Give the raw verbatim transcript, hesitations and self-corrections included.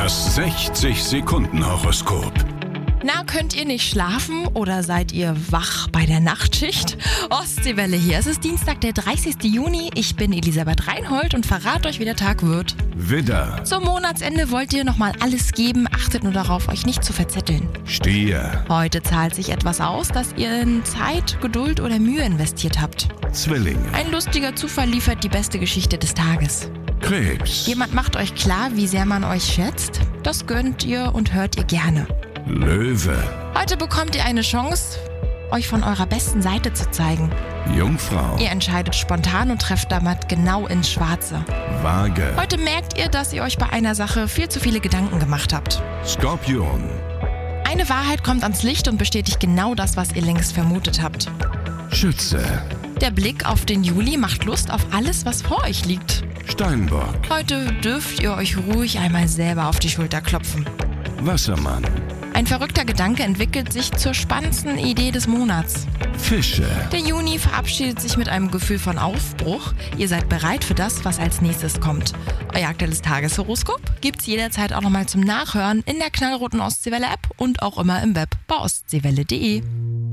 Das sechzig-Sekunden-Horoskop. Na, könnt ihr nicht schlafen oder seid ihr wach bei der Nachtschicht? Ostseewelle hier. Es ist Dienstag, der dreißigsten Juni. Ich bin Elisabeth Reinhold und verrate euch, wie der Tag wird. Widder, Zum Monatsende wollt ihr nochmal alles geben. Achtet nur darauf, euch nicht zu verzetteln. Stier, Heute zahlt sich etwas aus, dass ihr in Zeit, Geduld oder Mühe investiert habt. Zwillinge, Ein lustiger Zufall liefert die beste Geschichte des Tages. Krebs, Jemand macht euch klar, wie sehr man euch schätzt. Das gönnt ihr und hört ihr gerne. Löwe, Heute bekommt ihr eine Chance, euch von eurer besten Seite zu zeigen. Jungfrau, Ihr entscheidet spontan und trefft damit genau ins Schwarze. Waage, Heute merkt ihr, dass ihr euch bei einer Sache viel zu viele Gedanken gemacht habt. Skorpion, Eine Wahrheit kommt ans Licht und bestätigt genau das, was ihr längst vermutet habt. Schütze, Der Blick auf den Juli macht Lust auf alles, was vor euch liegt. Steinbock, Heute dürft ihr euch ruhig einmal selber auf die Schulter klopfen. Wassermann, Ein verrückter Gedanke entwickelt sich zur spannendsten Idee des Monats. Fische. Der Juni verabschiedet sich mit einem Gefühl von Aufbruch. Ihr seid bereit für das, was als nächstes kommt. Euer aktuelles Tageshoroskop gibt's jederzeit auch nochmal zum Nachhören in der knallroten Ostseewelle-App und auch immer im Web bei ostseewelle punkt de.